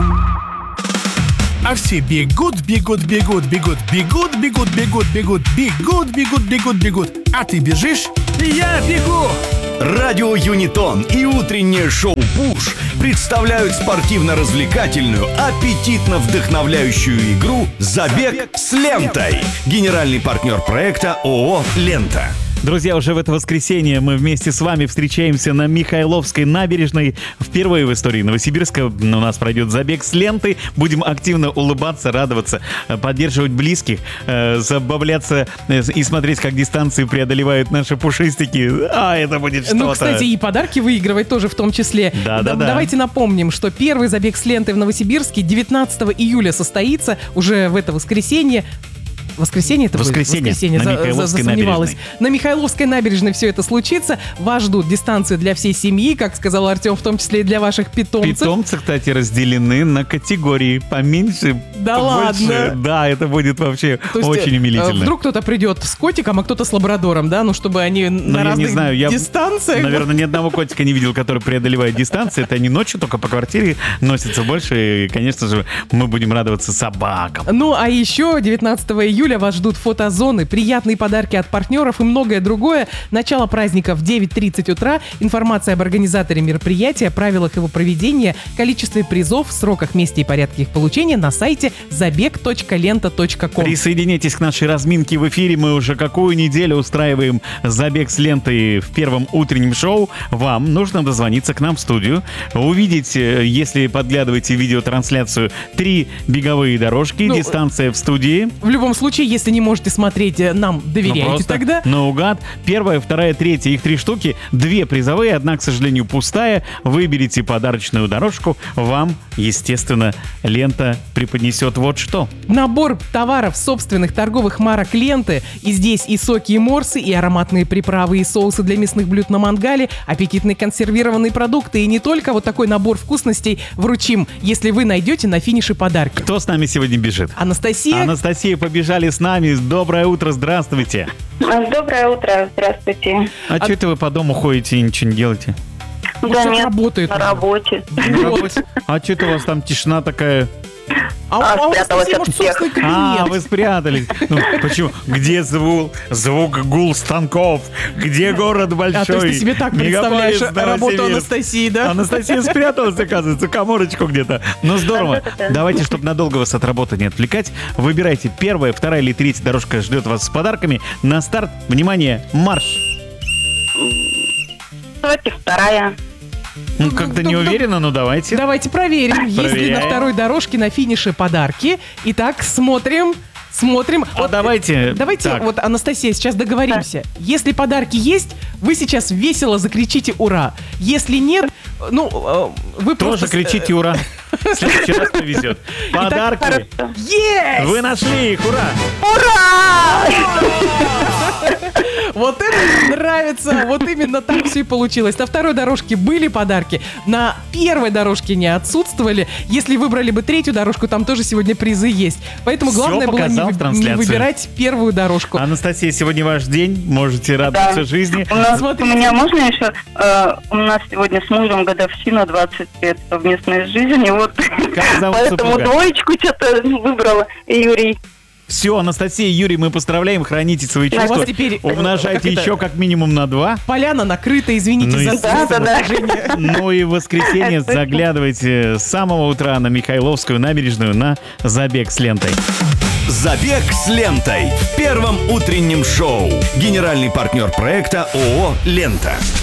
А все бегут. А ты бежишь? Я бегу! Радио Юнитон и утреннее шоу «Пуш» представляют спортивно-развлекательную, аппетитно-вдохновляющую игру «Забег с лентой». Генеральный партнер проекта ООО «Лента». Друзья, уже в это воскресенье мы вместе с вами встречаемся на Михайловской набережной. Впервые в истории Новосибирска у нас пройдет забег с лентой. Будем активно улыбаться, радоваться, поддерживать близких, забавляться и смотреть, как дистанции преодолевают наши пушистики. Это будет что-то. Ну, кстати, и подарки выигрывать тоже в том числе. Да. Давайте напомним, что первый забег с лентой в Новосибирске 19 июля состоится уже в это воскресенье. Воскресенье это Воскресенье. будет? На Михайловской засомневалась. набережной. На Михайловской набережной все это случится. Вас ждут дистанции для всей семьи, как сказал Артем, в том числе и для ваших питомцев. Питомцы, кстати, разделены на категории поменьше, Да побольше. ладно? Да, это будет вообще То есть, очень умилительно. Вдруг кто-то придет с котиком, а кто-то с лабрадором, да? Ну, чтобы они на я разных не знаю, я, дистанциях. наверное, ни одного котика не видел, который преодолевает дистанции. Это они ночью только по квартире носятся больше. И, конечно же, мы будем радоваться собакам. Ну, а еще 19 июля вас ждут фотозоны, приятные подарки от партнеров и многое другое. Начало праздника в 9:30 утра. Информация об организаторе мероприятия, правилах его проведения, количестве призов, сроках, месте и порядке их получения на сайте забег.лента.ком. Присоединяйтесь к нашей разминке в эфире. Мы уже какую неделю устраиваем забег с лентой в первом утреннем шоу. Вам нужно дозвониться к нам в студию, увидеть, если подглядываете видеотрансляцию, 3 беговые дорожки, дистанция в студии. В любом случае, если не можете смотреть, нам доверяйте Просто тогда. наугад. Первая, вторая, третья, их 3 штуки. 2 призовые, одна, к сожалению, пустая. Выберите подарочную дорожку. Вам, естественно, лента преподнесет вот что. Набор товаров собственных торговых марок ленты. И здесь и соки, и морсы, и ароматные приправы, и соусы для мясных блюд на мангале, аппетитные консервированные продукты. И не только вот такой набор вкусностей вручим, если вы найдете на финише подарки. Кто с нами сегодня бежит? Анастасия. Анастасия, побежали с нами. Доброе утро, здравствуйте. Доброе утро, здравствуйте. А что это вы по дому ходите и ничего не делаете? Может, нет, работает. на работе. А что это у вас там тишина такая? А у спряталась Анастасии, от может, всех. собственный кабинет. Вы спрятались. Ну, почему? Где звук, гул станков? Где город большой? То есть ты себе так Мегаполис представляешь работу Новосибирск. Анастасии, да? Анастасия спряталась, оказывается, коморочку где-то. Ну, здорово. Давайте, чтобы надолго вас от работы не отвлекать, выбирайте первая, вторая или третья дорожка ждет вас с подарками. На старт, внимание, марш. Давайте вторая. Ну, как-то не уверена, но давайте. Давайте проверим, есть ли Проверяем. на второй дорожке на финише подарки. Итак, смотрим. Давайте. Давайте, Так. вот, Анастасия, сейчас договоримся. Если подарки есть, вы сейчас весело закричите «Ура!». Если нет, вы Тоже просто... кричите «Ура!». В следующий раз повезет. Подарки. Есть! Вы нашли их, ура! Вот это мне нравится, вот именно так все и получилось. На второй дорожке были подарки, на первой дорожке не отсутствовали. Если выбрали бы третью дорожку, там тоже сегодня призы есть. Поэтому Всё главное было показал в не трансляции. выбирать первую дорожку. Анастасия, сегодня ваш день, можете радоваться Да. жизни. У меня можно еще? У нас сегодня с мужем годовщина 20 лет совместной жизни. Вот зовут поэтому супруга? двоечку что-то выбрала. Юрий. Все, Анастасия и Юрий, мы поздравляем, храните свои У вас чувства. теперь, Умножайте как это? еще как минимум на 2. Поляна накрыта, извините Ну, за естественно. выражение. Ну и в воскресенье заглядывайте с самого утра на Михайловскую набережную на забег с лентой. Забег с лентой в первом утреннем шоу. Генеральный партнер проекта ООО «Лента».